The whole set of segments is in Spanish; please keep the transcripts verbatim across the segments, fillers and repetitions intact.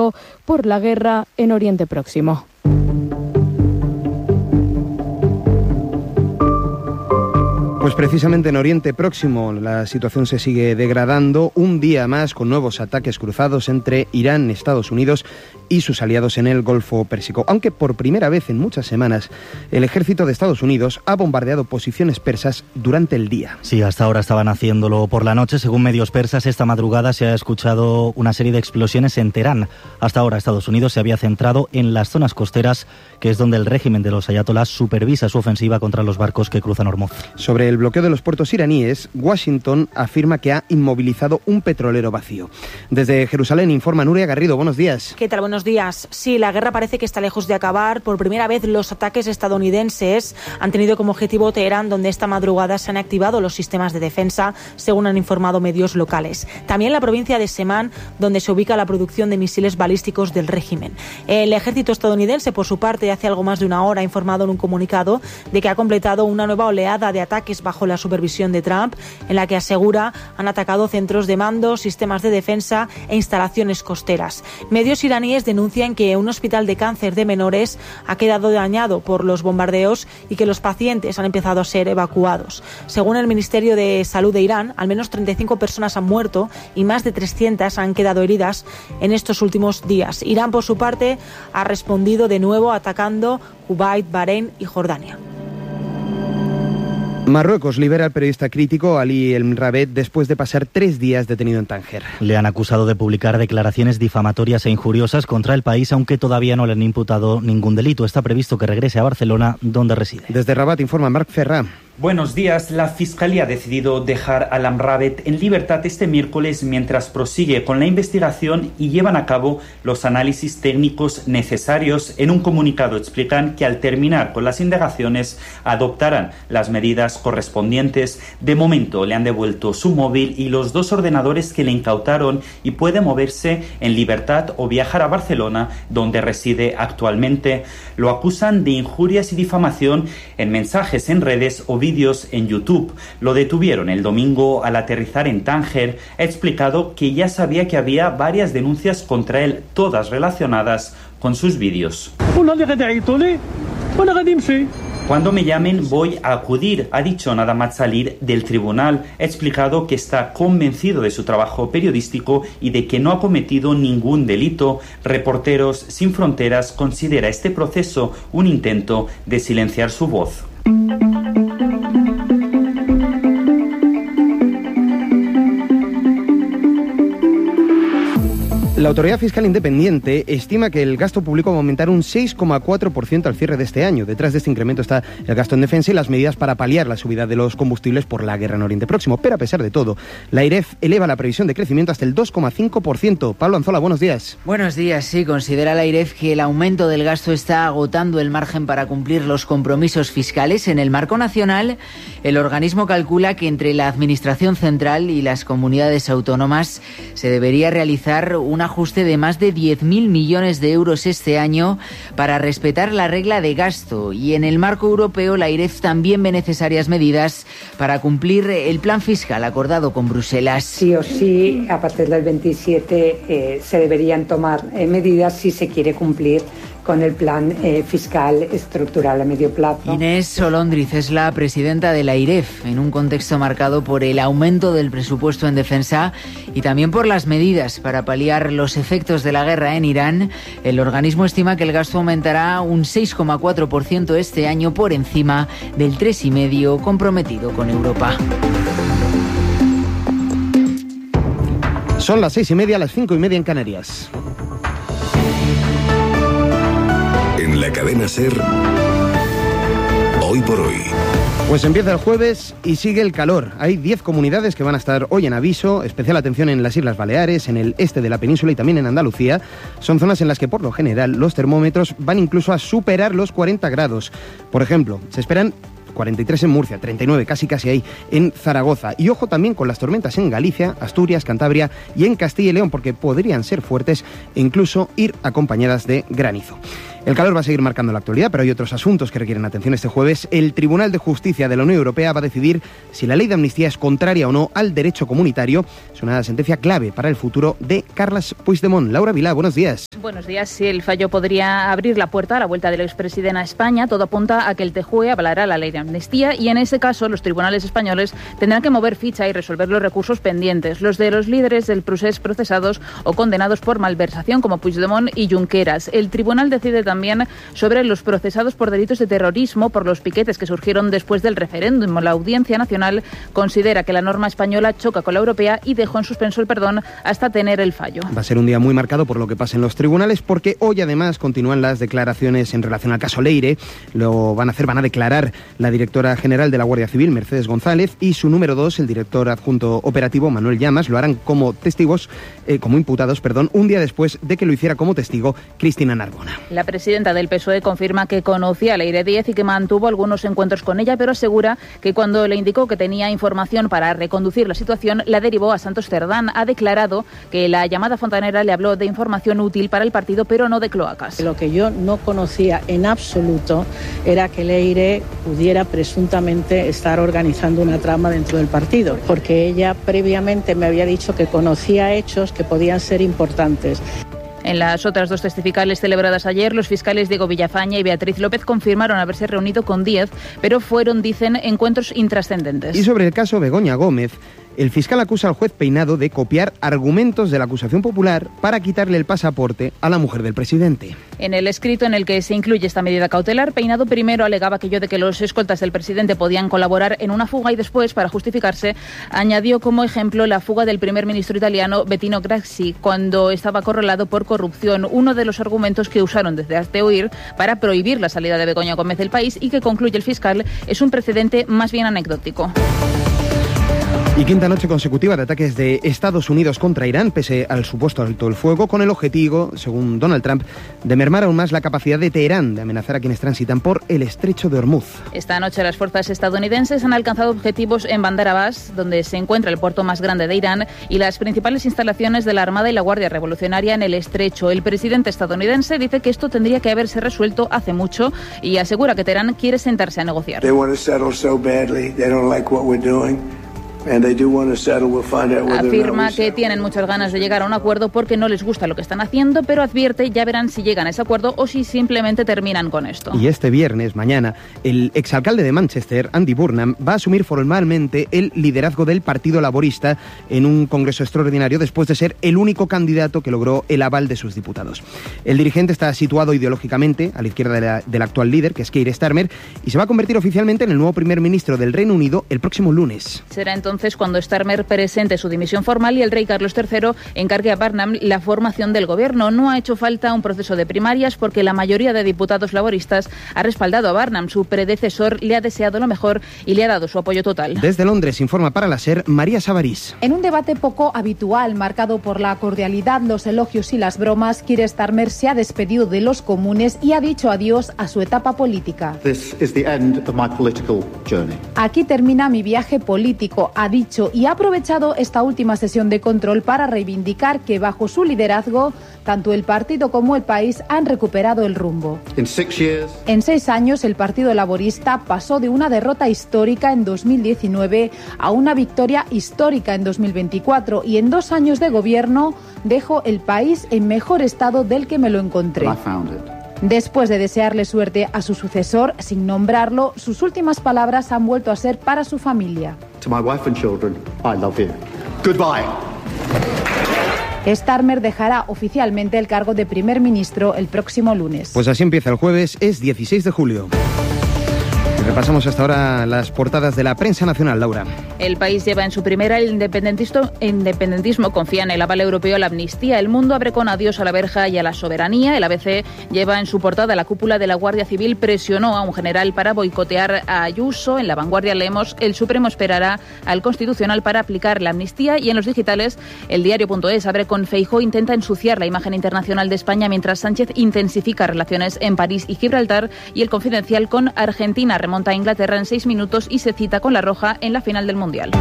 motivo por la guerra en Oriente Próximo. Pues precisamente en Oriente Próximo la situación se sigue degradando un día más con nuevos ataques cruzados entre Irán, Estados Unidos y sus aliados en el Golfo Pérsico. Aunque por primera vez en muchas semanas el ejército de Estados Unidos ha bombardeado posiciones persas durante el día. Sí, hasta ahora estaban haciéndolo por la noche. Según medios persas, esta madrugada se ha escuchado una serie de explosiones en Teherán. Hasta ahora Estados Unidos se había centrado en las zonas costeras, que es donde el régimen de los ayatolás supervisa su ofensiva contra los barcos que cruzan Hormuz. Sobre el bloqueo de los puertos iraníes, Washington afirma que ha inmovilizado un petrolero vacío. Desde Jerusalén informa Nuria Garrido. Buenos días. ¿Qué tal? Buenos días. Sí, la guerra parece que está lejos de acabar. Por primera vez los ataques estadounidenses han tenido como objetivo Teherán, donde esta madrugada se han activado los sistemas de defensa, según han informado medios locales. También la provincia de Semán, donde se ubica la producción de misiles balísticos del régimen. El ejército estadounidense, por su parte, hace algo más de una hora ha informado en un comunicado de que ha completado una nueva oleada de ataques bajo la supervisión de Trump, en la que asegura han atacado centros de mando, sistemas de defensa e instalaciones costeras. Medios iraníes denuncian que un hospital de cáncer de menores ha quedado dañado por los bombardeos y que los pacientes han empezado a ser evacuados. Según el Ministerio de Salud de Irán, al menos treinta y cinco personas han muerto y más de trescientas han quedado heridas en estos últimos días. Irán, por su parte, ha respondido de nuevo atacando Kuwait, Bahrein y Jordania. Marruecos libera al periodista crítico Ali El Mrabet después de pasar tres días detenido en Tánger. Le han acusado de publicar declaraciones difamatorias e injuriosas contra el país, aunque todavía no le han imputado ningún delito. Está previsto que regrese a Barcelona, donde reside. Desde Rabat informa Marc Ferrà. Buenos días. La Fiscalía ha decidido dejar a Al Mrabet en libertad este miércoles mientras prosigue con la investigación y llevan a cabo los análisis técnicos necesarios. En un comunicado explican que al terminar con las indagaciones adoptarán las medidas correspondientes. De momento le han devuelto su móvil y los dos ordenadores que le incautaron y puede moverse en libertad o viajar a Barcelona, donde reside actualmente. Lo acusan de injurias y difamación en mensajes en redes o vídeos en YouTube. Lo detuvieron el domingo al aterrizar en Tánger. Ha explicado que ya sabía que había varias denuncias contra él, todas relacionadas con sus vídeos. Cuando me llamen voy a acudir, ha dicho nada más salir del tribunal. Ha explicado que está convencido de su trabajo periodístico y de que no ha cometido ningún delito. Reporteros Sin Fronteras considera este proceso un intento de silenciar su voz. La Autoridad Fiscal Independiente estima que el gasto público va a aumentar un seis coma cuatro por ciento al cierre de este año. Detrás de este incremento está el gasto en defensa y las medidas para paliar la subida de los combustibles por la guerra en Oriente Próximo. Pero a pesar de todo, la AIREF eleva la previsión de crecimiento hasta el dos coma cinco por ciento. Pablo Anzola, buenos días. Buenos días. Sí, considera la AIREF que el aumento del gasto está agotando el margen para cumplir los compromisos fiscales. En el marco nacional, el organismo calcula que entre la Administración Central y las comunidades autónomas se debería realizar una ajuste de más de diez mil millones de euros este año para respetar la regla de gasto. Y en el marco europeo, la AIREF también ve necesarias medidas para cumplir el plan fiscal acordado con Bruselas. Sí o sí, a partir del veintisiete eh, se deberían tomar eh, medidas si se quiere cumplir con el plan eh, fiscal estructural a medio plazo. Inés Solóndriz es la presidenta de la AIREF, en un contexto marcado por el aumento del presupuesto en defensa y también por las medidas para paliar los efectos de la guerra en Irán. El organismo estima que el gasto aumentará un seis coma cuatro por ciento este año, por encima del tres coma cinco por ciento comprometido con Europa. Son las seis y media, las cinco y media en Canarias. En la cadena SER, Hoy por Hoy. Pues empieza el jueves y sigue el calor. Hay diez comunidades que van a estar hoy en aviso, especial atención en las Islas Baleares, en el este de la península y también en Andalucía. Son zonas en las que por lo general los termómetros van incluso a superar los cuarenta grados. Por ejemplo, se esperan cuarenta y tres en Murcia, treinta y nueve casi casi ahí en Zaragoza. Y ojo también con las tormentas en Galicia, Asturias, Cantabria y en Castilla y León, porque podrían ser fuertes e incluso ir acompañadas de granizo. El calor va a seguir marcando la actualidad, pero hay otros asuntos que requieren atención este jueves. El Tribunal de Justicia de la Unión Europea va a decidir si la ley de amnistía es contraria o no al derecho comunitario. Es una sentencia clave para el futuro de Carles Puigdemont. Laura Vilá, buenos días. Buenos días. Sí, el fallo podría abrir la puerta a la vuelta del expresidente a España. Todo apunta a que el T J U E avalará la ley de amnistía y en ese caso los tribunales españoles tendrán que mover ficha y resolver los recursos pendientes, los de los líderes del procés procesados o condenados por malversación como Puigdemont y Junqueras. El tribunal decide también sobre los procesados por delitos de terrorismo por los piquetes que surgieron después del referéndum. La Audiencia Nacional considera que la norma española choca con la europea y dejó en suspenso el perdón hasta tener el fallo. Va a ser un día muy marcado por lo que pasa en los tribunales, porque hoy además continúan las declaraciones en relación al caso Leire. Lo van a hacer, van a declarar la directora general de la Guardia Civil, Mercedes González, y su número dos, el director adjunto operativo, Manuel Llamas. Lo harán como testigos, eh, como imputados, perdón, un día después de que lo hiciera como testigo Cristina Narbona. La presidenta del P S O E confirma que conocía a Leire Díez y que mantuvo algunos encuentros con ella, pero asegura que cuando le indicó que tenía información para reconducir la situación, la derivó a Santos Cerdán. Ha declarado que la llamada fontanera le habló de información útil para el partido, pero no de cloacas. Lo que yo no conocía en absoluto era que Leire pudiera presuntamente estar organizando una trama dentro del partido, porque ella previamente me había dicho que conocía hechos que podían ser importantes. En las otras dos testificales celebradas ayer, los fiscales Diego Villafaña y Beatriz López confirmaron haberse reunido con Díez, pero fueron, dicen, encuentros intrascendentes. Y sobre el caso Begoña Gómez, el fiscal acusa al juez Peinado de copiar argumentos de la acusación popular para quitarle el pasaporte a la mujer del presidente. En el escrito en el que se incluye esta medida cautelar, Peinado primero alegaba aquello de que los escoltas del presidente podían colaborar en una fuga y después, para justificarse, añadió como ejemplo la fuga del primer ministro italiano Bettino Craxi cuando estaba acorralado por corrupción, uno de los argumentos que usaron desde Hazte Oír para prohibir la salida de Begoña Gómez del país y que, concluye el fiscal, es un precedente más bien anecdótico. Y quinta noche consecutiva de ataques de Estados Unidos contra Irán, pese al supuesto alto el fuego, con el objetivo, según Donald Trump, de mermar aún más la capacidad de Teherán de amenazar a quienes transitan por el estrecho de Hormuz. Esta noche las fuerzas estadounidenses han alcanzado objetivos en Bandar Abbas, donde se encuentra el puerto más grande de Irán, y las principales instalaciones de la Armada y la Guardia Revolucionaria en el estrecho. El presidente estadounidense dice que esto tendría que haberse resuelto hace mucho y asegura que Teherán quiere sentarse a negociar. Afirma que tienen muchas ganas de llegar a un acuerdo porque no les gusta lo que están haciendo, pero advierte ya verán si llegan a ese acuerdo o si simplemente terminan con esto. Y este viernes, mañana, el exalcalde de Manchester, Andy Burnham, va a asumir formalmente el liderazgo del Partido Laborista en un congreso extraordinario después de ser el único candidato que logró el aval de sus diputados. El dirigente está situado ideológicamente a la izquierda de la, del actual líder, que es Keir Starmer, y se va a convertir oficialmente en el nuevo primer ministro del Reino Unido el próximo lunes. Será entonces Entonces, cuando Starmer presente su dimisión formal y el rey Carlos tercero encargue a Burnham la formación del gobierno. No ha hecho falta un proceso de primarias porque la mayoría de diputados laboristas ha respaldado a Burnham. Su predecesor le ha deseado lo mejor y le ha dado su apoyo total. Desde Londres informa para la SER María Sabarís. En un debate poco habitual, marcado por la cordialidad, los elogios y las bromas, Keir Starmer se ha despedido de los comunes y ha dicho adiós a su etapa política. This is the end of my political journey. Aquí termina mi viaje político, ha dicho, y ha aprovechado esta última sesión de control para reivindicar que bajo su liderazgo tanto el partido como el país han recuperado el rumbo. In six years, en seis años el Partido Laborista pasó de una derrota histórica en dos mil diecinueve a una victoria histórica en dos mil veinticuatro y en dos años de gobierno dejó el país en mejor estado del que me lo encontré. I found it. Después de desearle suerte a su sucesor, sin nombrarlo, sus últimas palabras han vuelto a ser para su familia. To my wife and children, I love you. Goodbye. Starmer dejará oficialmente el cargo de primer ministro el próximo lunes. Pues así empieza el jueves, es dieciséis de julio. Repasamos hasta ahora las portadas de la prensa nacional, Laura. El país lleva en su primera el independentismo, independentismo confía en el aval europeo a la amnistía. El Mundo abre con adiós a la verja y a la soberanía. El A B C lleva en su portada la cúpula de la Guardia Civil presionó a un general para boicotear a Ayuso. En La Vanguardia leemos el Supremo esperará al Constitucional para aplicar la amnistía. Y en los digitales, el diario punto es abre con Feijóo intenta ensuciar la imagen internacional de España mientras Sánchez intensifica relaciones en París y Gibraltar. Y el Confidencial con Argentina remonta a Inglaterra en seis minutos y se cita con la roja en la final del Mundial.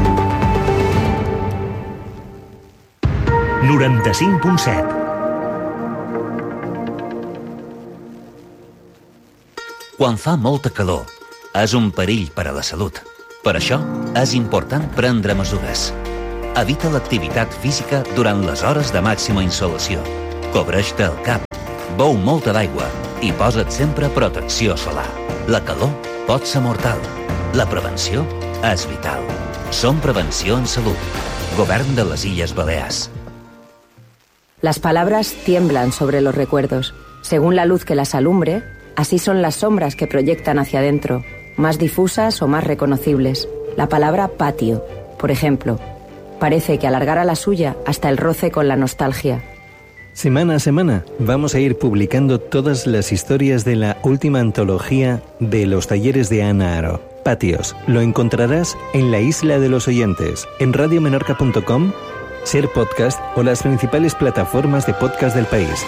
noranta-cinc punt set. Quan fa molta calor, és un perill per a la salut. Per això, és important prendre mesures. Evita l'activitat física durant les hores de màxima insolació. Cobreix-te el cap, beu molta d'aigua i posa't sempre protecció solar. La calor pot ser mortal. La prevenció és vital. Som Prevenció en Salut. Govern de les Illes Balears. Las palabras tiemblan sobre los recuerdos. Según la luz que las alumbre, así son las sombras que proyectan hacia adentro, más difusas o más reconocibles. La palabra patio, por ejemplo, parece que alargara la suya hasta el roce con la nostalgia. Semana a semana vamos a ir publicando todas las historias de la última antología de los talleres de Ana Aro. Patios, lo encontrarás en la Isla de los Oyentes, en radio menorca punto com, Ser Podcast o las principales plataformas de podcast del país.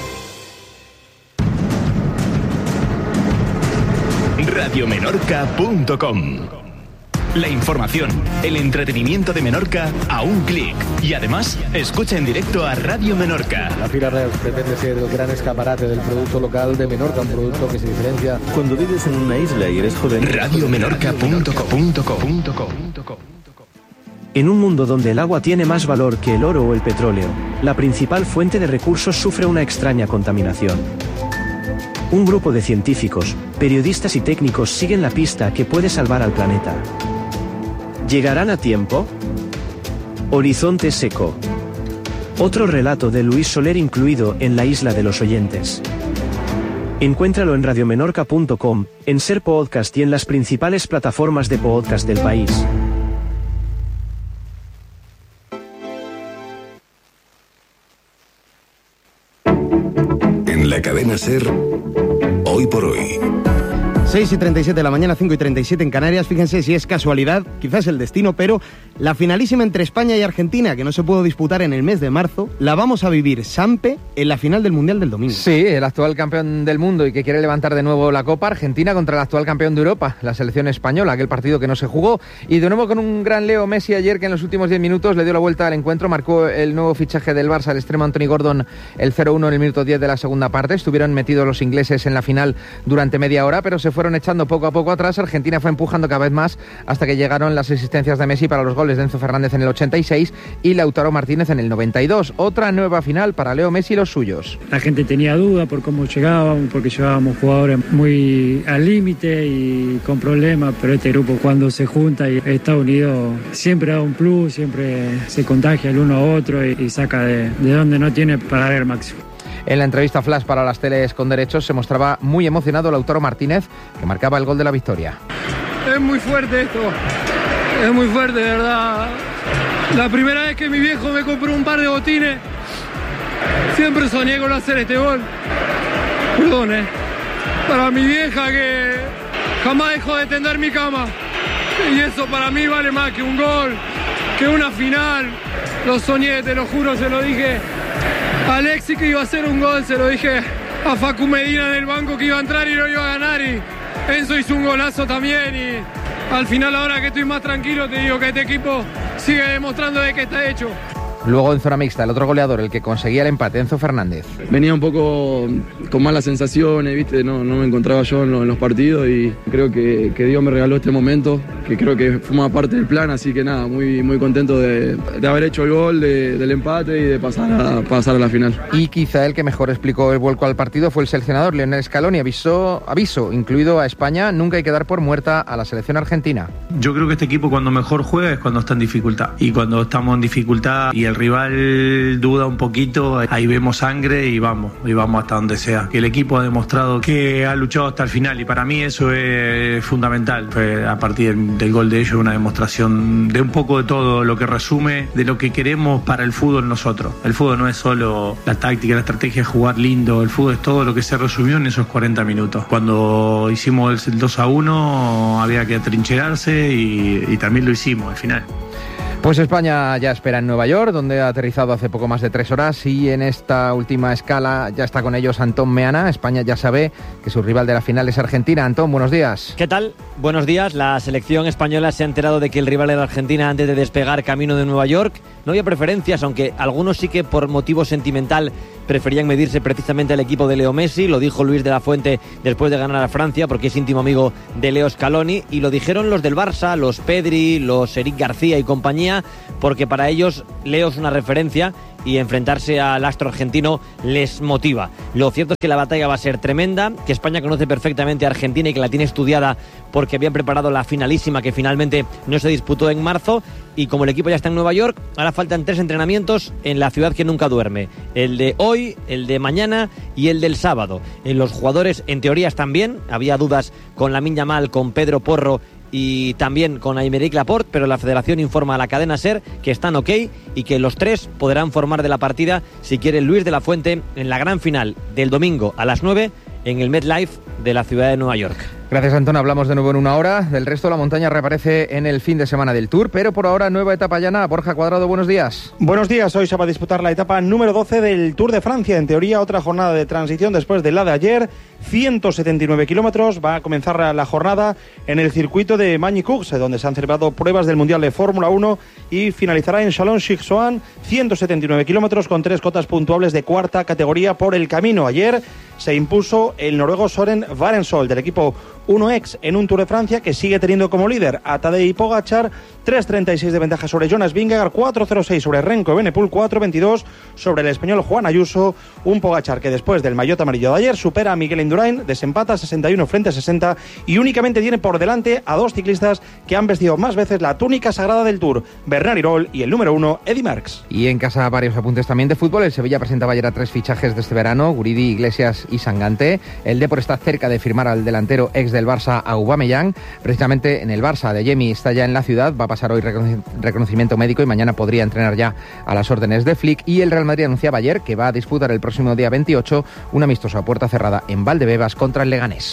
radio menorca punto com. La información, el entretenimiento de Menorca a un clic. Y además, escucha en directo a Radio Menorca. La Fira Reus pretende ser el gran escaparate del producto local de Menorca, un producto que se diferencia. Cuando vives en una isla y eres joven. radio menorca punto com. En un mundo donde el agua tiene más valor que el oro o el petróleo, la principal fuente de recursos sufre una extraña contaminación. Un grupo de científicos, periodistas y técnicos siguen la pista que puede salvar al planeta. ¿Llegarán a tiempo? Horizonte seco. Otro relato de Luis Soler incluido en la Isla de los Oyentes. Encuéntralo en radio menorca punto com, en Ser Podcast y en las principales plataformas de podcast del país. En la cadena SER, hoy por hoy. seis y treinta y siete de la mañana, cinco y treinta y siete en Canarias. Fíjense si es casualidad, quizás el destino, pero la finalísima entre España y Argentina, que no se pudo disputar en el mes de marzo, la vamos a vivir Sampe en la final del Mundial del domingo. Sí, el actual campeón del mundo y que quiere levantar de nuevo la Copa, Argentina contra el actual campeón de Europa, la selección española, aquel partido que no se jugó. Y de nuevo con un gran Leo Messi ayer, que en los últimos diez minutos le dio la vuelta al encuentro, marcó el nuevo fichaje del Barça, el extremo Anthony Gordon, el cero uno en el minuto diez de la segunda parte. Estuvieron metidos los ingleses en la final durante media hora, pero se fueron echando poco a poco atrás. Argentina fue empujando cada vez más hasta que llegaron las asistencias de Messi para los goles de Enzo Fernández en el ochenta y seis y Lautaro Martínez en el noventa y dos. Otra nueva final para Leo Messi y los suyos. La gente tenía duda por cómo llegábamos, porque llevábamos jugadores muy al límite y con problemas, pero este grupo cuando se junta y está unido siempre da un plus, siempre se contagia el uno a otro y, y saca de, de donde no tiene para dar el máximo. En la entrevista flash para las teles con derechos se mostraba muy emocionado Lautaro Martínez, que marcaba el gol de la victoria. Es muy fuerte esto, es muy fuerte, de verdad. La primera vez que mi viejo me compró un par de botines, siempre soñé con hacer este gol. Perdón, eh. Para mi vieja, que jamás dejó de tender mi cama. Y eso para mí vale más que un gol, que una final. Lo soñé, te lo juro, se lo dije a Alexis que iba a hacer un gol, se lo dije a Facu Medina en el banco que iba a entrar y no iba a ganar, y Enzo hizo un golazo también, y al final, ahora que estoy más tranquilo, te digo que este equipo sigue demostrando de que está hecho. Luego en zona mixta, el otro goleador, el que conseguía el empate, Enzo Fernández. Venía un poco con malas sensaciones, ¿viste? No, no me encontraba yo en, lo, en los partidos, y creo que, que Dios me regaló este momento, que creo que forma parte del plan, así que nada, muy, muy contento de, de haber hecho el gol, de, del empate y de pasar a, pasar a la final. Y quizá el que mejor explicó el vuelco al partido fue el seleccionador Lionel Scaloni. Avisó, aviso, incluido a España, nunca hay que dar por muerta a la selección argentina. Yo creo que este equipo cuando mejor juega es cuando está en dificultad, y cuando estamos en dificultad y el rival duda un poquito, ahí vemos sangre y vamos, y vamos hasta donde sea. Que el equipo ha demostrado que ha luchado hasta el final, y para mí eso es fundamental. A partir del gol de ellos, una demostración de un poco de todo lo que resume de lo que queremos para el fútbol nosotros. El fútbol no es solo la táctica, la estrategia, jugar lindo, el fútbol es todo lo que se resumió en esos cuarenta minutos. Cuando hicimos el dos a uno había que atrincherarse y, y también lo hicimos al final. Pues España ya espera en Nueva York, donde ha aterrizado hace poco más de tres horas, y en esta última escala ya está con ellos Antón Meana. España ya sabe que su rival de la final es Argentina. Antón, buenos días. ¿Qué tal? Buenos días. La selección española se ha enterado de que el rival era Argentina antes de despegar camino de Nueva York. No había preferencias, aunque algunos sí que por motivo sentimental preferían medirse precisamente al equipo de Leo Messi. Lo dijo Luis de la Fuente después de ganar a Francia, porque es íntimo amigo de Leo Scaloni, y lo dijeron los del Barça, los Pedri, los Eric García y compañía, porque para ellos Leo es una referencia y enfrentarse al astro argentino les motiva. Lo cierto es que la batalla va a ser tremenda, que España conoce perfectamente a Argentina y que la tiene estudiada porque habían preparado la finalísima que finalmente no se disputó en marzo, y como el equipo ya está en Nueva York, ahora faltan tres entrenamientos en la ciudad que nunca duerme: el de hoy, el de mañana y el del sábado. En los jugadores en teoría están bien, había dudas con Lamine Yamal, con Pedro Porro y también con Aymeric Laporte, pero la federación informa a la cadena SER que están ok y que los tres podrán formar de la partida si quiere Luis de la Fuente en la gran final del domingo a las nueve en el MetLife de la ciudad de Nueva York. Gracias, Antón. Hablamos de nuevo en una hora. Del resto, la montaña reaparece en el fin de semana del Tour, pero por ahora nueva etapa llana. Borja Cuadrado, buenos días. Buenos días. Hoy se va a disputar la etapa número doce del Tour de Francia. En teoría, otra jornada de transición después de la de ayer. ciento setenta y nueve kilómetros. Va a comenzar la jornada en el circuito de Magny-Cours, donde se han celebrado pruebas del Mundial de Fórmula uno, y finalizará en Chalon-sur-Saône. ciento setenta y nueve kilómetros con tres cotas puntuables de cuarta categoría por el camino. Ayer se impuso el noruego Søren Varensol del equipo uno X en un Tour de Francia que sigue teniendo como líder a Tadej Pogačar, tres treinta y seis de ventaja sobre Jonas Vingegaard, cuatro cero seis sobre Remco Evenepoel, cuatro veintidós sobre el español Juan Ayuso. Un Pogačar que después del maillot amarillo de ayer supera a Miguel Indurain, desempata sesenta y uno frente a sesenta y únicamente tiene por delante a dos ciclistas que han vestido más veces la túnica sagrada del Tour: Bernard Hinault y el número uno, Eddy Merckx. Y en casa varios apuntes también de fútbol. El Sevilla presentaba ayer a tres fichajes de este verano: Guridi, Iglesias y Sangante. El Depor está cerca de firmar al delantero ex del Barça, Aubameyang. Precisamente en el Barça, de Jemi está ya en la ciudad, va a pasar hoy reconocimiento médico y mañana podría entrenar ya a las órdenes de Flick. Y el Real Madrid anunciaba ayer que va a disputar el próximo día veintiocho un amistoso a puerta cerrada en Valdebebas contra el Leganés.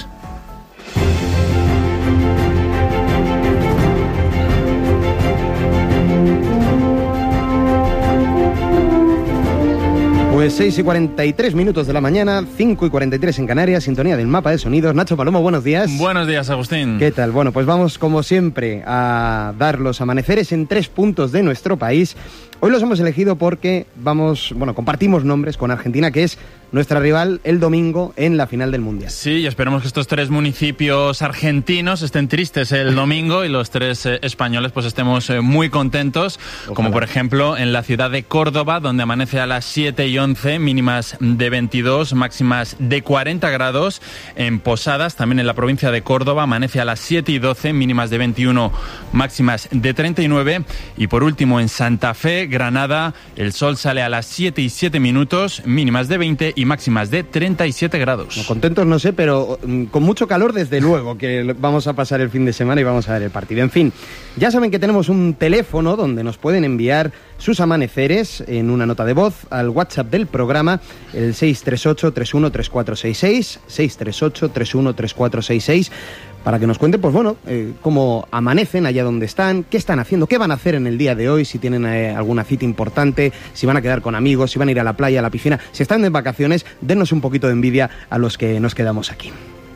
Pues seis y cuarenta y tres minutos de la mañana, cinco y cuarenta y tres en Canarias, sintonía del mapa de sonidos. Nacho Palomo, buenos días. Buenos días, Agustín. ¿Qué tal? Bueno, pues vamos como siempre a dar los amaneceres en tres puntos de nuestro país. Hoy los hemos elegido porque vamos, bueno, compartimos nombres con Argentina, que es nuestra rival el domingo en la final del Mundial. Sí, y esperemos que estos tres municipios argentinos estén tristes el domingo y los tres eh, españoles pues estemos eh, muy contentos. Ojalá. Como por ejemplo en la ciudad de Córdoba, donde amanece a las siete y once, mínimas de veintidós, máximas de cuarenta grados. En Posadas, también en la provincia de Córdoba, amanece a las siete y doce, mínimas de veintiuno, máximas de treinta y nueve. Y por último en Santa Fe, Granada, el sol sale a las siete y siete minutos, mínimas de veinte y máximas de treinta y siete grados. No, contentos no sé, pero mm, con mucho calor desde luego, que vamos a pasar el fin de semana y vamos a ver el partido. En fin, ya saben que tenemos un teléfono donde nos pueden enviar sus amaneceres en una nota de voz al WhatsApp del programa, el seis tres ocho, tres uno tres cuatro seis seis, seis tres ocho, tres uno tres cuatro seis seis, para que nos cuenten, pues bueno, eh, cómo amanecen allá donde están, qué están haciendo, qué van a hacer en el día de hoy, si tienen eh, alguna cita importante, si van a quedar con amigos, si van a ir a la playa, a la piscina, si están de vacaciones. Dennos un poquito de envidia a los que nos quedamos aquí.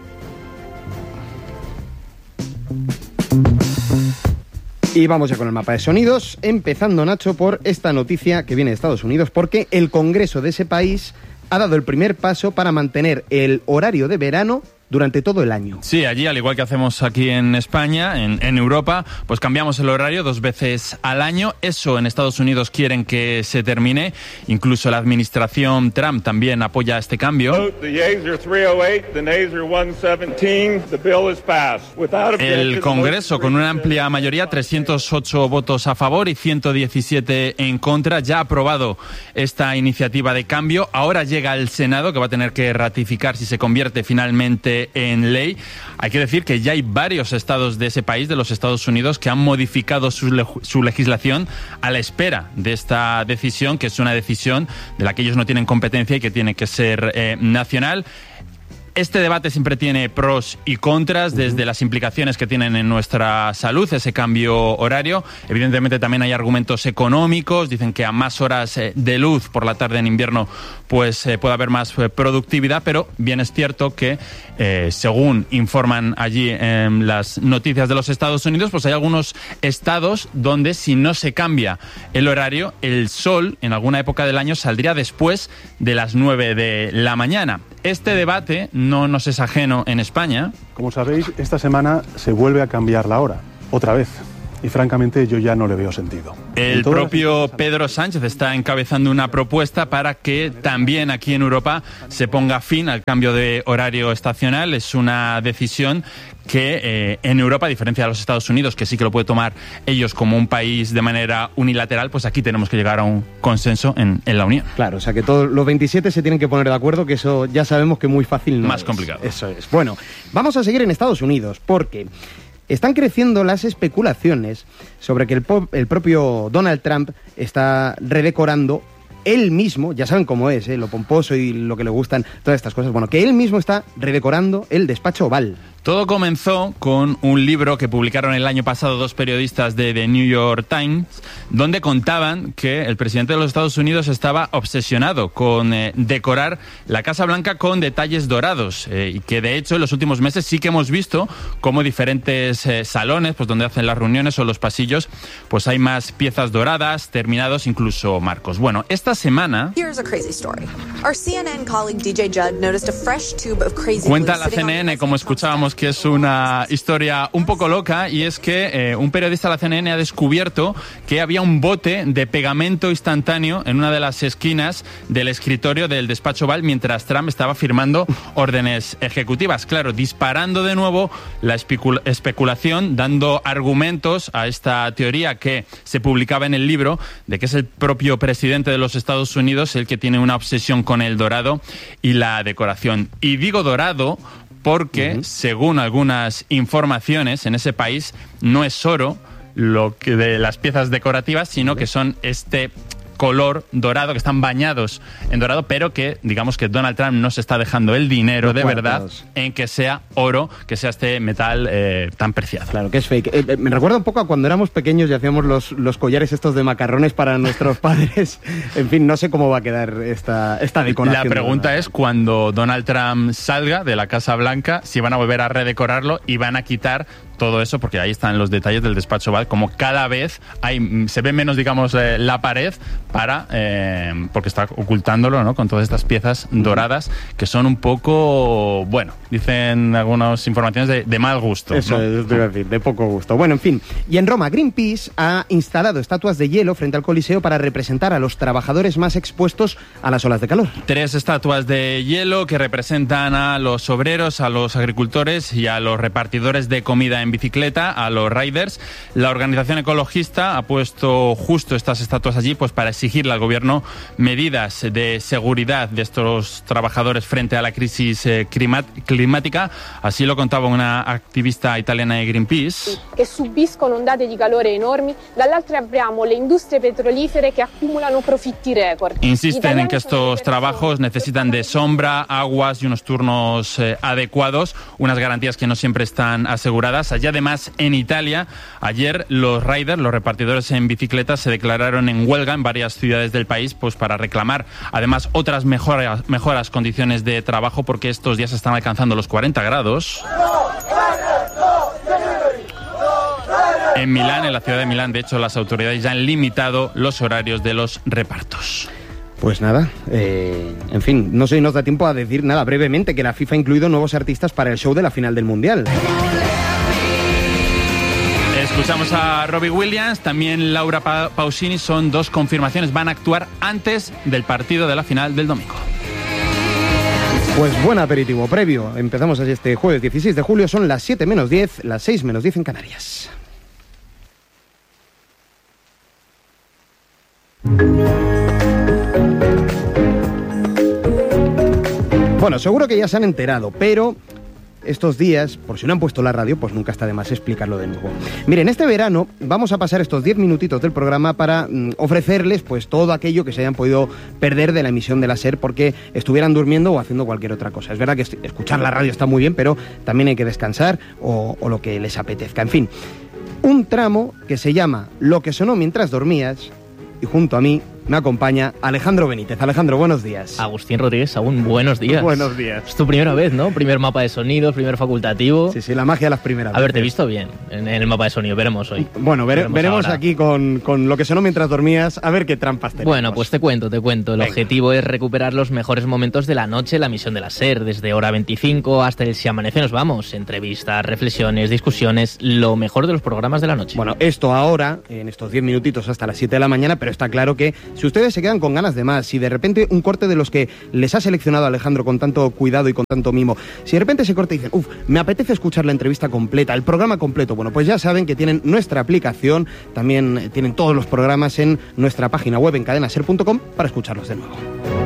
Y vamos ya con el mapa de sonidos, empezando, Nacho, por esta noticia que viene de Estados Unidos, porque el Congreso de ese país ha dado el primer paso para mantener el horario de verano durante todo el año. Sí, allí, al igual que hacemos aquí en España, en, en Europa, pues cambiamos el horario dos veces al año. Eso en Estados Unidos quieren que se termine. Incluso la administración Trump también apoya este cambio. El Congreso, con una amplia mayoría, trescientos ocho votos a favor y ciento diecisiete en contra, ya ha aprobado esta iniciativa de cambio. Ahora llega al Senado, que va a tener que ratificar si se convierte finalmente en ley. Hay que decir que ya hay varios estados de ese país, de los Estados Unidos, que han modificado su, le- su legislación a la espera de esta decisión, que es una decisión de la que ellos no tienen competencia y que tiene que ser eh, nacional. Este debate siempre tiene pros y contras, desde las implicaciones que tienen en nuestra salud, ese cambio horario. Evidentemente también hay argumentos económicos. Dicen que a más horas de luz por la tarde en invierno pues eh, puede haber más eh, productividad, pero bien es cierto que eh, según informan allí en las noticias de los Estados Unidos, pues hay algunos estados donde si no se cambia el horario, el sol en alguna época del año saldría después de las nueve de la mañana. Este debate no nos es ajeno en España. Como sabéis, esta semana se vuelve a cambiar la hora, otra vez. y francamente yo ya no le veo sentido. El propio Pedro Sánchez está encabezando una propuesta para que también aquí en Europa se ponga fin al cambio de horario estacional. Es una decisión que eh, en Europa, a diferencia de los Estados Unidos, que sí que lo puede tomar ellos como un país de manera unilateral, pues aquí tenemos que llegar a un consenso en, en la Unión. Claro, o sea que todos los veintisiete se tienen que poner de acuerdo, que eso ya sabemos que muy fácil no Más es. complicado. Eso es. Bueno, vamos a seguir en Estados Unidos, porque están creciendo las especulaciones sobre que el, po- el propio Donald Trump está redecorando él mismo, ya saben cómo es, ¿eh? Lo pomposo y lo que le gustan, todas estas cosas, bueno, que él mismo está redecorando el despacho Oval. Todo comenzó con un libro que publicaron el año pasado dos periodistas de The New York Times, donde contaban que el presidente de los Estados Unidos estaba obsesionado con eh, decorar la Casa Blanca con detalles dorados, eh, y que de hecho en los últimos meses sí que hemos visto como diferentes eh, salones, pues donde hacen las reuniones o los pasillos, pues hay más piezas doradas, terminados, incluso marcos. Bueno, esta semana Here's a crazy story. Our C N N colleague D J Judd noticed a fresh tube of crazy cuenta glue la sitting C on N N, como escuchábamos, que es una historia un poco loca, y es que eh, un periodista de la C N N ha descubierto que había un bote de pegamento instantáneo en una de las esquinas del escritorio del despacho Oval mientras Trump estaba firmando órdenes ejecutivas. Claro, disparando de nuevo la especul- especulación, dando argumentos a esta teoría que se publicaba en el libro de que es el propio presidente de los Estados Unidos el que tiene una obsesión con el dorado y la decoración. Y digo dorado porque, uh-huh. según algunas informaciones, en ese país no es oro lo que de las piezas decorativas, sino que son este color dorado, que están bañados en dorado, pero que digamos que Donald Trump no se está dejando el dinero Los de cuartos. verdad en que sea oro, que sea este metal eh, tan preciado. Claro, que es fake. Eh, eh, me recuerda un poco a cuando éramos pequeños y hacíamos los, los collares estos de macarrones para nuestros padres. En fin, no sé cómo va a quedar esta, esta decoración. La pregunta es cuando Donald Trump salga de la Casa Blanca, si van a volver a redecorarlo y van a quitar todo eso, porque ahí están los detalles del despacho Oval, como cada vez hay, se ve menos, digamos, eh, la pared, para eh, porque está ocultándolo, ¿no?, con todas estas piezas doradas que son un poco, bueno, dicen algunas informaciones de, de mal gusto. Eso ¿no? es, debe decir, de poco gusto. Bueno, en fin. Y en Roma, Greenpeace ha instalado estatuas de hielo frente al Coliseo para representar a los trabajadores más expuestos a las olas de calor. Tres estatuas de hielo que representan a los obreros, a los agricultores y a los repartidores de comida en bicicleta, a los riders. La organización ecologista ha puesto justo estas estatuas allí pues para exigirle al gobierno medidas de seguridad de estos trabajadores frente a la crisis eh, climática. Así lo contaba una activista italiana de Greenpeace. Che subiscono ondate di calore enormi, dall'altro abbiamo le industrie petrolifere che accumulano profitti record. Insisten en que estos trabajos necesitan de sombra, aguas y unos turnos eh, adecuados, unas garantías que no siempre están aseguradas. Y además, en Italia, ayer los riders, los repartidores en bicicletas, se declararon en huelga en varias ciudades del país pues para reclamar, además, otras mejoras, mejoras condiciones de trabajo, porque estos días están alcanzando los cuarenta grados. En Milán, en la ciudad de Milán, de hecho, las autoridades ya han limitado los horarios de los repartos. Pues nada, eh, en fin, no sé si nos da tiempo a decir nada brevemente, que la FIFA ha incluido nuevos artistas para el show de la final del Mundial. Escuchamos a Robbie Williams, también Laura pa- Pausini, son dos confirmaciones, van a actuar antes del partido de la final del domingo. Pues buen aperitivo previo, empezamos así este jueves dieciséis de julio, son las siete menos diez, las seis menos diez en Canarias. Bueno, seguro que ya se han enterado, pero estos días, por si no han puesto la radio, pues nunca está de más explicarlo de nuevo. Miren, este verano vamos a pasar estos diez minutitos del programa para mm, ofrecerles pues todo aquello que se hayan podido perder de la emisión de la SER porque estuvieran durmiendo o haciendo cualquier otra cosa. Es verdad que escuchar la radio está muy bien, pero también hay que descansar o, o lo que les apetezca. En fin, un tramo que se llama Lo que sonó mientras dormías, y junto a mí me acompaña Alejandro Benítez. Alejandro, buenos días. Agustín Rodríguez, aún buenos días. Buenos días. Es tu primera vez, ¿no? Primer mapa de sonido, primer facultativo. Sí, sí, la magia de las primeras veces. A ver, te he visto bien en, en el mapa de sonido, veremos hoy. Bueno, vere, veremos, veremos aquí con, con lo que sonó mientras dormías, a ver qué trampas tenemos. Bueno, pues te cuento, te cuento. El Venga. objetivo es recuperar los mejores momentos de la noche en la emisión de la SER, desde hora veinticinco hasta el Si Amanece Nos Vamos. Entrevistas, reflexiones, discusiones, lo mejor de los programas de la noche. Bueno, esto ahora, en estos diez minutitos hasta las siete de la mañana, pero está claro que si ustedes se quedan con ganas de más, si de repente un corte de los que les ha seleccionado Alejandro con tanto cuidado y con tanto mimo, si de repente ese corte dicen, uff, me apetece escuchar la entrevista completa, el programa completo, bueno, pues ya saben que tienen nuestra aplicación, también tienen todos los programas en nuestra página web en cadena ser punto com para escucharlos de nuevo.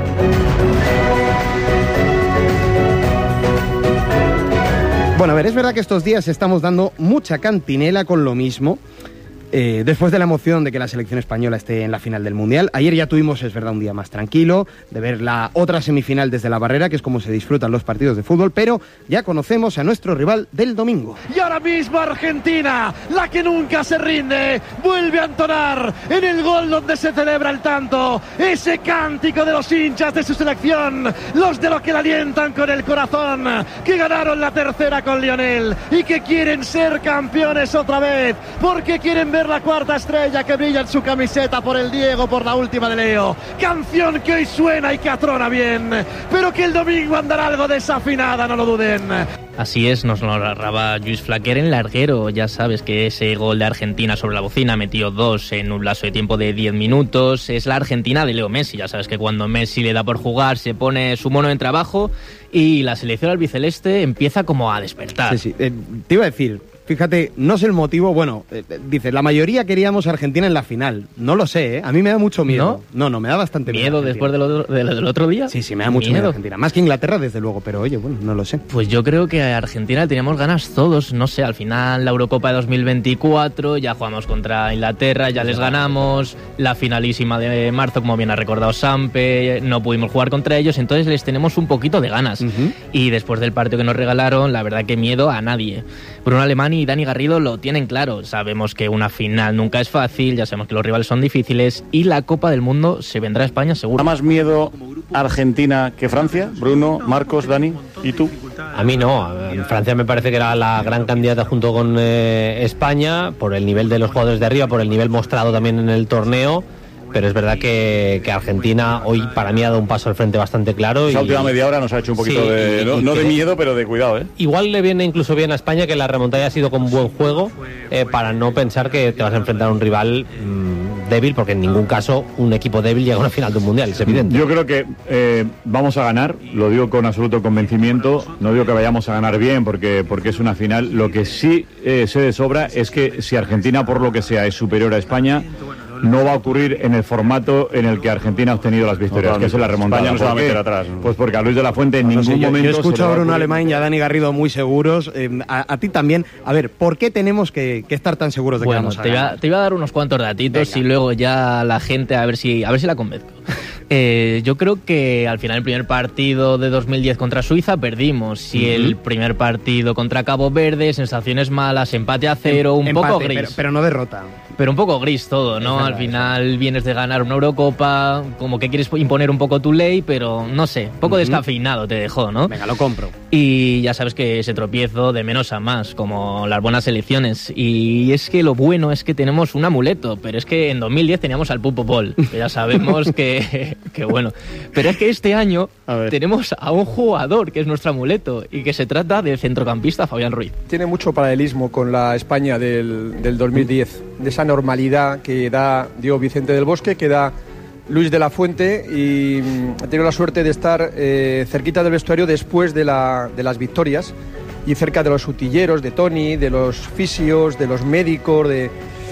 Bueno, a ver, es verdad que estos días estamos dando mucha cantinela con lo mismo. Eh, después de la emoción de que la selección española esté en la final del Mundial. Ayer ya tuvimos, es verdad, un día más tranquilo, de ver la otra semifinal desde la barrera, que es como se disfrutan los partidos de fútbol, pero ya conocemos a nuestro rival del domingo. Y ahora mismo Argentina, la que nunca se rinde, vuelve a entonar en el gol donde se celebra el tanto, ese cántico de los hinchas de su selección, los de los que la alientan con el corazón, que ganaron la tercera con Lionel y que quieren ser campeones otra vez, porque quieren ver la cuarta estrella que brilla en su camiseta por el Diego, por la última de Leo. Canción que hoy suena y que atrona bien, pero que el domingo andará algo desafinada, no lo duden. Así es, nos lo narraba Lluís Flaquer en larguero. Ya sabes que ese gol de Argentina sobre la bocina metió dos en un lapso de tiempo de diez minutos. Es la Argentina de Leo Messi. Ya sabes que cuando Messi le da por jugar se pone su mono en trabajo y la selección albiceleste empieza como a despertar. Sí, sí. Eh, te iba a decir... Fíjate, no sé el motivo, bueno, eh, dice, la mayoría queríamos a Argentina en la final. No lo sé, ¿eh? A mí me da mucho miedo. No, no, no me da bastante miedo. ¿Miedo después del otro, del, del otro día? Sí, sí, me da mucho miedo. miedo Argentina. Más que Inglaterra, desde luego, pero oye, bueno, no lo sé. Pues yo creo que a Argentina teníamos ganas todos, no sé, al final la Eurocopa de dos mil veinticuatro, ya jugamos contra Inglaterra, ya les ganamos, la finalísima de marzo, como bien ha recordado Sampe, no pudimos jugar contra ellos, entonces les tenemos un poquito de ganas. Uh-huh. Y después del partido que nos regalaron, la verdad que miedo a nadie. Bruno Alemany y Dani Garrido lo tienen claro, sabemos que una final nunca es fácil, ya sabemos que los rivales son difíciles y la Copa del Mundo se vendrá a España seguro. ¿Da más miedo Argentina que Francia? Bruno, Marcos, Dani, ¿y tú? A mí no, Francia me parece que era la gran candidata junto con eh, España, por el nivel de los jugadores de arriba, por el nivel mostrado también en el torneo. Pero es verdad que, que Argentina hoy para mí ha dado un paso al frente bastante claro. Esa y, última media hora nos ha hecho un poquito sí, de... Y, no, y no de miedo, pero de cuidado, ¿eh? Igual le viene incluso bien a España que la remontada ha sido con buen juego eh, para no pensar que te vas a enfrentar a un rival mmm, débil, porque en ningún caso un equipo débil llega a una final de un mundial, es evidente. Yo creo que eh, vamos a ganar, lo digo con absoluto convencimiento, no digo que vayamos a ganar bien porque, porque es una final. Lo que sí eh, sé de sobra es que si Argentina, por lo que sea, es superior a España, no va a ocurrir en el formato en el que Argentina ha obtenido las victorias, no, que es la remontada. España no se va a meter atrás. Pues porque a Luis de la Fuente en no, ningún no sé, yo, momento... Yo escucho a Bruno Alemany y a Dani Garrido muy seguros. Eh, a, a ti también. A ver, ¿por qué tenemos que, que estar tan seguros de bueno, que vamos a te ganar? Iba, te iba a dar unos cuantos datitos. Venga. Y luego ya la gente, a ver si, a ver si la convenzco. Eh, yo creo que al final el primer partido de dos mil diez contra Suiza perdimos y uh-huh. el primer partido contra Cabo Verde, sensaciones malas, empate a cero, un empate, poco gris. Pero, pero no derrota. Pero un poco gris todo, ¿no? Verdad, al final eso. Vienes de ganar una Eurocopa, como que quieres imponer un poco tu ley, pero no sé, un poco uh-huh. descafeinado te dejó, ¿no? Venga, lo compro. Y ya sabes que ese tropiezo de menos a más, como las buenas elecciones. Y es que lo bueno es que tenemos un amuleto, pero es que en dos mil diez teníamos al Pupo Paul, que ya sabemos que, que bueno. Pero es que este año tenemos a un jugador que es nuestro amuleto y que se trata del centrocampista Fabián Ruiz. Tiene mucho paralelismo con la España del, del dos mil diez, de esa normalidad que da dio Vicente del Bosque, que da Luis de la Fuente, y ha tenido la suerte de estar eh, cerquita del vestuario después de, la, de las victorias y cerca de los utilleros, de Toni, de los fisios, de los médicos, de...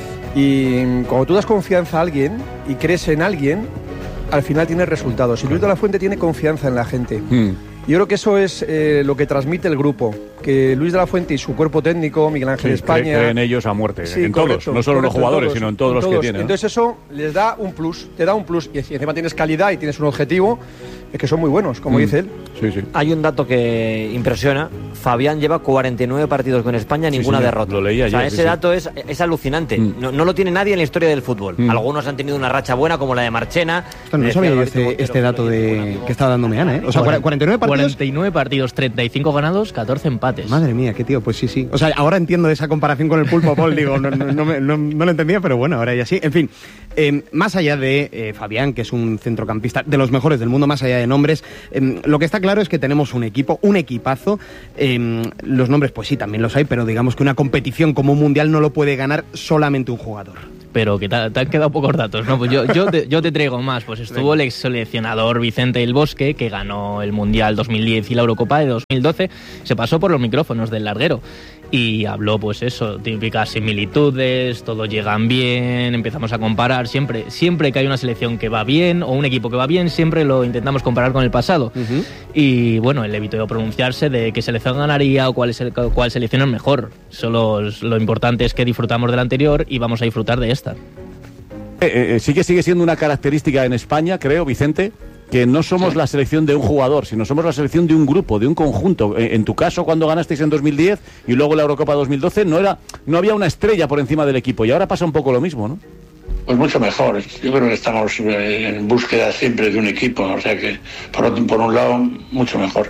y cuando tú das confianza a alguien y crees en alguien, al final tienes resultados. Y Luis de la Fuente tiene confianza en la gente. Mm. Yo creo que eso es eh, lo que transmite el grupo, que Luis de la Fuente y su cuerpo técnico, Miguel Ángel sí, España... creen ellos a muerte, sí, en correcto, todos, no solo correcto, los jugadores, todos, sino en todos en los todos. que tienen. Entonces eso les da un plus, te da un plus, y encima tienes calidad y tienes un objetivo, es que son muy buenos, como mm. dice él. Sí, sí. Hay un dato que impresiona. Fabián lleva cuarenta y nueve partidos con España, Sí, ninguna sí, derrota. lo leí ayer, o sea, sí, ese sí. dato es, es alucinante. Mm. No, no lo tiene nadie en la historia del fútbol. Mm. Algunos han tenido una racha buena, como la de Marchena. Esto no Me sabía decía yo Roberto este, este dato de que estaba dando Meana, ¿eh? O sea, cuarenta y nueve partidos. cuarenta y nueve partidos, treinta y cinco ganados, catorce empates. Madre mía, qué tío, pues sí, sí. O sea, ahora entiendo esa comparación con el Pulpo Paul, digo, no, no, no, me- no- no lo entendía, pero bueno, ahora ya sí. En fin, eh, más allá de eh, Fabián, que es un centrocampista de los mejores del mundo, más allá de nombres, eh, lo que está claro es que tenemos un equipo, un equipazo. Eh, los nombres, pues sí, también los hay, pero digamos que una competición como un mundial no lo puede ganar solamente un jugador. Pero que te, te han quedado pocos datos, ¿no? Pues yo, yo, te, yo te traigo más. Pues estuvo el ex seleccionador Vicente del Bosque, que ganó el Mundial dos mil diez y la Eurocopa de dos mil doce. Se pasó por los micrófonos del larguero y habló, pues eso, típicas similitudes, todos llegan bien, empezamos a comparar. Siempre, siempre que hay una selección que va bien o un equipo que va bien, siempre lo intentamos comparar con el pasado. Uh-huh. Y bueno, él evitó pronunciarse de qué selección ganaría o cuál, es el, cuál selección es mejor. Solo lo importante es que disfrutamos del anterior y vamos a disfrutar de esta. Eh, eh, sí que sigue siendo una característica en España, creo, Vicente, que no somos la selección de un jugador, sino somos la selección de un grupo, de un conjunto. En, en tu caso, cuando ganasteis en dos mil diez y luego la Eurocopa dos mil doce, no era, no había una estrella por encima del equipo, y ahora pasa un poco lo mismo, ¿no? Pues mucho mejor. Yo creo que estamos eh, en búsqueda siempre de un equipo, o sea que por, otro- por un lado, mucho mejor.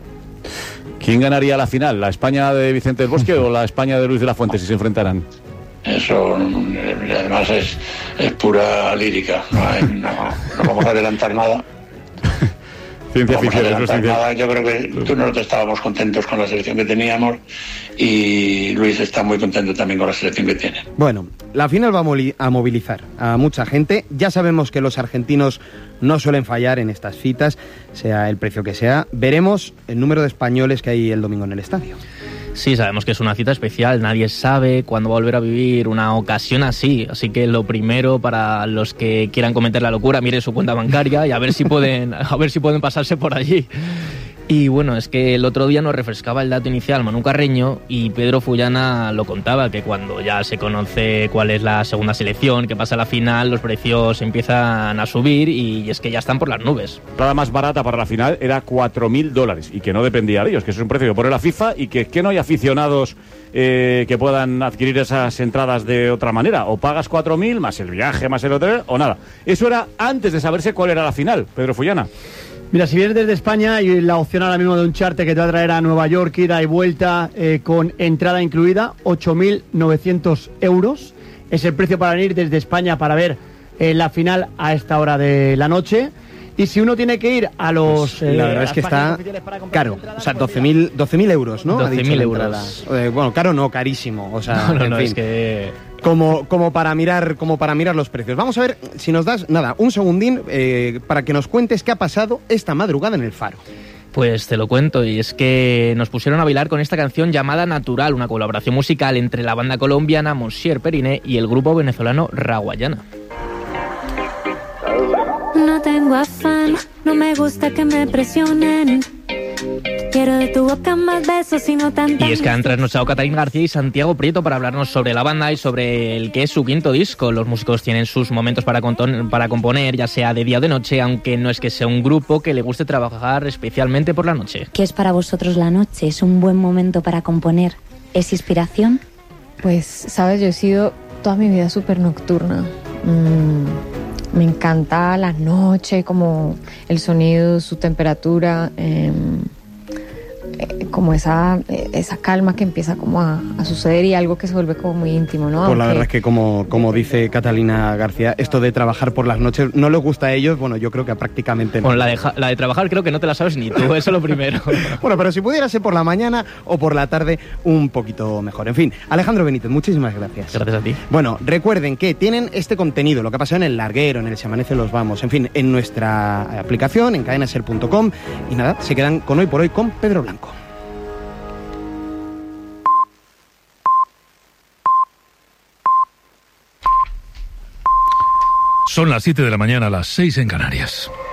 ¿Quién ganaría la final? ¿La España de Vicente del Bosque o la España de Luis de la Fuente si se enfrentaran? Eso eh, además es, es pura lírica, no, hay- no, no vamos a adelantar nada. Ciencia No vamos a ficción, eso es adelantar ciencia. nada. Yo creo que tú nosotros estábamos contentos con la selección que teníamos y Luis está muy contento también con la selección que tiene. Bueno, la final va a, moli- a movilizar a mucha gente. Ya sabemos que los argentinos no suelen fallar en estas citas, sea el precio que sea. Veremos el número de españoles que hay el domingo en el estadio. Sí, sabemos que es una cita especial, nadie sabe cuándo volver a vivir una ocasión así, así que lo primero para los que quieran cometer la locura, mire su cuenta bancaria y a ver si pueden, a ver si pueden pasarse por allí. Y bueno, es que el otro día nos refrescaba el dato inicial Manu Carreño y Pedro Fullana lo contaba, que cuando ya se conoce cuál es la segunda selección, que pasa a la final, los precios empiezan a subir y es que ya están por las nubes. La entrada más barata para la final era cuatro mil dólares y que no dependía de ellos, que es un precio que pone la FIFA y que, que no hay aficionados eh, que puedan adquirir esas entradas de otra manera. O pagas cuatro mil más el viaje, más el hotel o nada. Eso era antes de saberse cuál era la final, Pedro Fullana. Mira, si vienes desde España y la opción ahora mismo de un charter que te va a traer a Nueva York, ida y vuelta, eh, con entrada incluida, ocho mil novecientos euros. Es el precio para venir desde España para ver eh, la final a esta hora de la noche. Y si uno tiene que ir a los... Pues, la verdad es que está caro. O sea, doce mil euros, ¿no? Ha dicho doce mil la euros. entrada. Eh, bueno, caro no, carísimo. O sea, No, no, en no, fin. es que... Como, como, para mirar, como para mirar los precios. Vamos a ver si nos das, nada, un segundín eh, para que nos cuentes qué ha pasado esta madrugada en el Faro. Pues te lo cuento, y es que nos pusieron a bailar con esta canción llamada Natural, una colaboración musical entre la banda colombiana Monsieur Periné y el grupo venezolano Raguayana. No tengo afán, no me gusta que me presionen. Quiero de tu boca más besos y no tanto. Y es que han trasnochado Catalín García y Santiago Prieto para hablarnos sobre la banda y sobre el que es su quinto disco. Los músicos tienen sus momentos para, conton- para componer, ya sea de día o de noche, aunque no es que sea un grupo que le guste trabajar especialmente por la noche. ¿Qué es para vosotros la noche? ¿Es un buen momento para componer? ¿Es inspiración? Pues, sabes, yo he sido toda mi vida súper nocturna. Mm, me encanta la noche, como el sonido, su temperatura, eh, eh, como esa, eh, esa calma que empieza como a, a suceder y algo que se vuelve como muy íntimo, ¿no? Pues la Aunque- verdad es que como, como dice Catalina García, esto de trabajar por las noches no les gusta a ellos, bueno, yo creo que prácticamente no. Bueno, la de, ja- la de trabajar creo que no te la sabes ni tú, eso es lo primero. Bueno, pero si pudiera ser por la mañana o por la tarde, un poquito mejor. En fin, Alejandro Benítez, muchísimas gracias. Gracias a ti. Bueno, recuerden que tienen este contenido, lo que ha pasado en el larguero, en el Se Amanece Los Vamos, en fin, en nuestra aplicación, en cadena ser punto com. Y nada, se quedan con Hoy por Hoy con Pedro Blanco. Son las siete de la mañana, las seis en Canarias.